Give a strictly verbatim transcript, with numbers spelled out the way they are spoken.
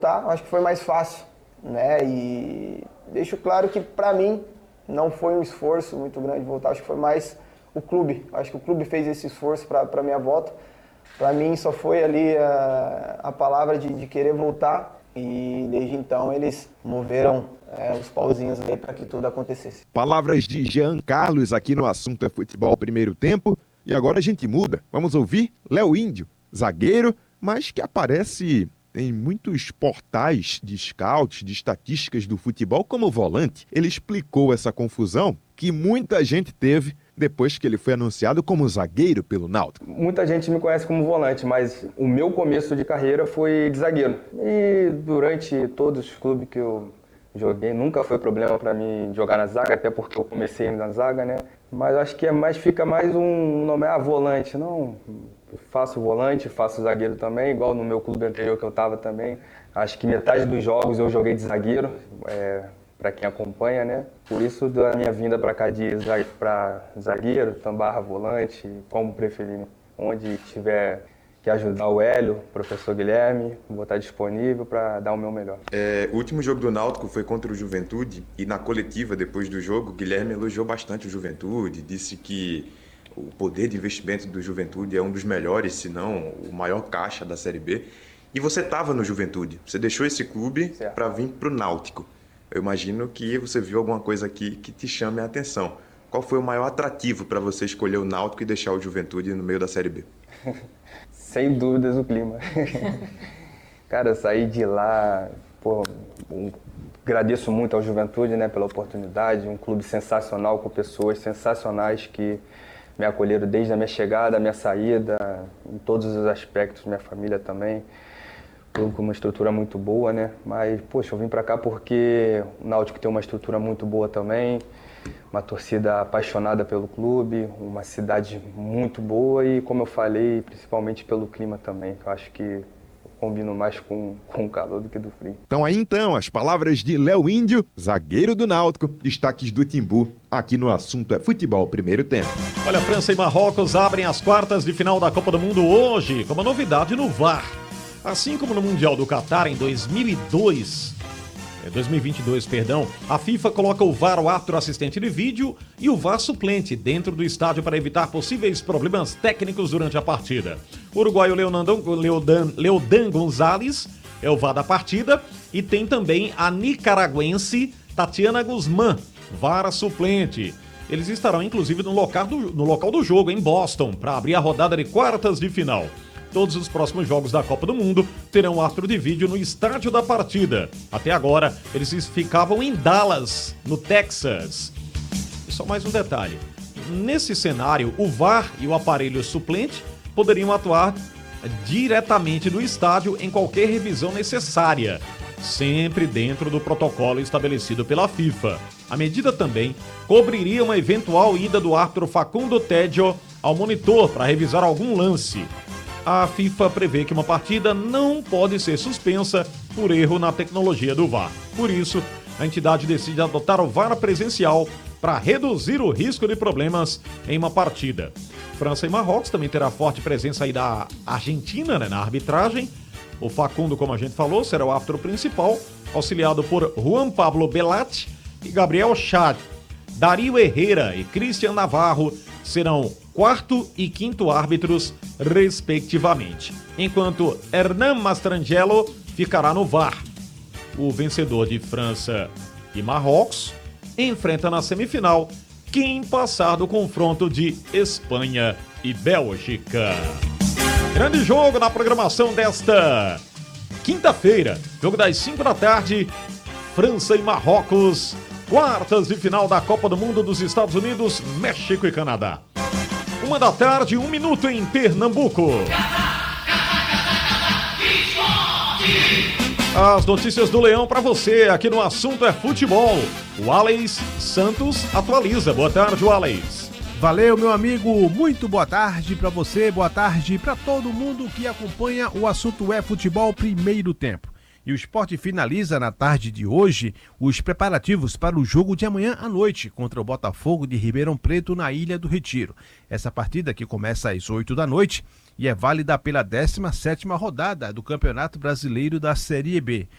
Tá, acho que foi mais fácil, né? E deixo claro que para mim não foi um esforço muito grande voltar, acho que foi mais o clube. Acho que o clube fez esse esforço para minha volta. Para mim só foi ali a, a palavra de, de querer voltar e desde então eles moveram é, os pauzinhos ali para que tudo acontecesse. Palavras de Jean Carlos aqui no Assunto é Futebol Primeiro Tempo. E agora a gente muda. Vamos ouvir Léo Índio, zagueiro, mas que aparece em muitos portais de scouts, de estatísticas do futebol como volante. Ele explicou essa confusão que muita gente teve depois que ele foi anunciado como zagueiro pelo Náutico. Muita gente me conhece como volante, mas o meu começo de carreira foi de zagueiro. E durante todos os clubes que eu joguei, nunca foi problema para mim jogar na zaga, até porque eu comecei na zaga, né? Mas acho que é mais, fica mais um nome, ah, volante, não... Faço volante, faço zagueiro também, igual no meu clube anterior que eu estava também. Acho que metade dos jogos eu joguei de zagueiro, é, para quem acompanha, né? Por isso, da minha vinda para cá de para zagueiro, barra volante, como preferir. Onde tiver que ajudar o Hélio, o professor Guilherme, vou estar disponível para dar o meu melhor. É, o último jogo do Náutico foi contra o Juventude e na coletiva depois do jogo, Guilherme elogiou bastante o Juventude, disse que o poder de investimento do Juventude é um dos melhores, se não o maior caixa da Série B. E você estava no Juventude, você deixou esse clube para vir para o Náutico. Eu imagino que você viu alguma coisa aqui que te chame a atenção. Qual foi o maior atrativo para você escolher o Náutico e deixar o Juventude no meio da Série B? Sem dúvidas o clima. Cara, eu saí de lá, pô, um, agradeço muito ao Juventude, né, pela oportunidade, um clube sensacional com pessoas sensacionais que me acolheram desde a minha chegada, a minha saída, em todos os aspectos, minha família também, com uma estrutura muito boa, né? Mas, poxa, eu vim para cá porque o Náutico tem uma estrutura muito boa também, uma torcida apaixonada pelo clube, uma cidade muito boa e, como eu falei, principalmente pelo clima também, que eu acho que combino mais com, com o calor do que do frio. Então aí então, as palavras de Léo Índio, zagueiro do Náutico, destaques do Timbu, aqui no Assunto é Futebol Primeiro Tempo. Olha, França e Marrocos abrem as quartas de final da Copa do Mundo hoje, com uma novidade no V A R. Assim como no Mundial do Catar em dois mil e dois, dois mil e vinte e dois, perdão, a FIFA coloca o V A R, o árbitro assistente de vídeo, e o V A R suplente dentro do estádio para evitar possíveis problemas técnicos durante a partida. O uruguaio Leonardo, Leodan, Leodan Gonzalez é o V A R da partida e tem também a nicaragüense Tatiana Guzmán, V A R suplente. Eles estarão inclusive no local do, no local do jogo, em Boston, para abrir a rodada de quartas de final. Todos os próximos jogos da Copa do Mundo terão árbitro de vídeo no estádio da partida. Até agora, eles ficavam em Dallas, no Texas. E só mais um detalhe. Nesse cenário, o V A R e o aparelho suplente poderiam atuar diretamente do estádio em qualquer revisão necessária, sempre dentro do protocolo estabelecido pela FIFA. A medida também cobriria uma eventual ida do árbitro Facundo Tedio ao monitor para revisar algum lance. A FIFA prevê que uma partida não pode ser suspensa por erro na tecnologia do V A R. Por isso, a entidade decide adotar o V A R presencial para reduzir o risco de problemas em uma partida. França e Marrocos também terá forte presença aí da Argentina, né, na arbitragem. O Facundo, como a gente falou, será o árbitro principal, auxiliado por Juan Pablo Belatti e Gabriel Chad. Dario Herrera e Cristian Navarro serão quarto e quinto árbitros, respectivamente, enquanto Hernan Mastrangelo ficará no V A R. O vencedor de França e Marrocos enfrenta na semifinal quem passar do confronto de Espanha e Bélgica. Grande jogo na programação desta quinta-feira, jogo das cinco da tarde, França e Marrocos, quartas de final da Copa do Mundo dos Estados Unidos, México e Canadá. Uma da tarde, um minuto em Pernambuco. As notícias do Leão para você aqui no Assunto é Futebol. O Alex Santos atualiza. Boa tarde, Alex. Valeu, meu amigo. Muito boa tarde para você, boa tarde para todo mundo que acompanha o Assunto é Futebol Primeiro Tempo. E o Sport finaliza na tarde de hoje os preparativos para o jogo de amanhã à noite contra o Botafogo de Ribeirão Preto na Ilha do Retiro. Essa partida que começa às oito da noite e é válida pela décima sétima rodada do Campeonato Brasileiro da Série B.